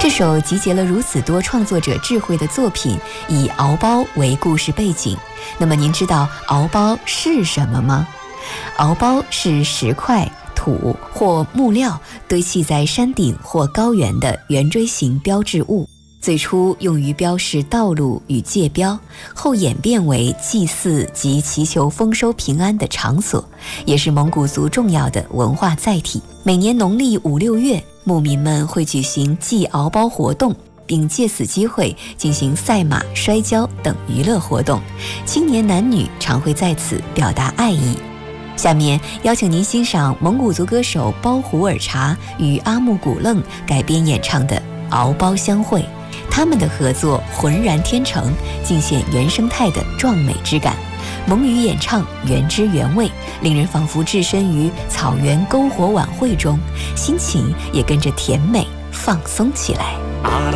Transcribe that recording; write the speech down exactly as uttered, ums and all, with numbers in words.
这首集结了如此多创作者智慧的作品，以敖包为故事背景。那么您知道敖包是什么吗？敖包是石块、土或木料堆砌在山顶或高原的圆锥形标志物，最初用于标示道路与界标，后演变为祭祀及祈求丰收平安的场所，也是蒙古族重要的文化载体。每年农历五六月，牧民们会举行祭敖包活动，并借此机会进行赛马、摔跤等娱乐活动，青年男女常会在此表达爱意。下面邀请您欣赏蒙古族歌手包胡尔察与阿木古楞改编演唱的《敖包相会》，他们的合作浑然天成，尽显原生态的壮美之感。蒙语演唱原汁原味，令人仿佛置身于草原篝火晚会中，心情也跟着甜美放松起来。